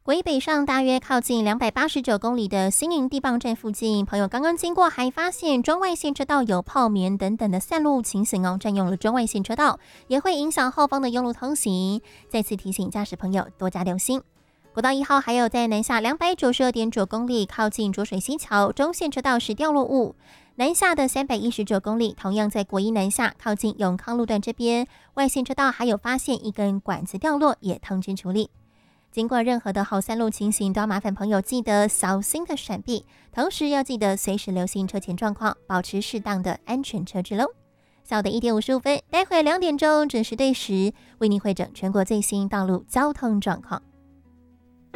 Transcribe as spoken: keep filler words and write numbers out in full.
国一北上大约靠近两百八十九公里的新营地磅站附近，朋友刚刚经过还发现中外线车道有泡棉等等的散落情形哦，占用了中外线车道，也会影响后方的用路通行。再次提醒驾驶朋友多加留心。国道一号还有在南下两百九十二点九公里，靠近浊水溪桥中线车道是掉落物。南下的三百一十九公里，同样在国一南下靠近永康路段这边，外线车道还有发现一根管子掉落，也通知处理。经过任何的后三路情形，都要麻烦朋友记得小心的闪避，同时要记得随时留心车前状况，保持适当的安全车距喽。下午的一点五十五分，待会两点钟准时对时为您汇整全国最新道路交通状况。